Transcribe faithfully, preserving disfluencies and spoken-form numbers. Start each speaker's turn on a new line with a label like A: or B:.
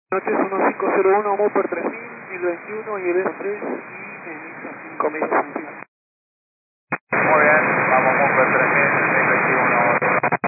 A: Noches uno cinco cero uno, Mopar tres mil, mil veintiuno y el S tres y en cinco meses.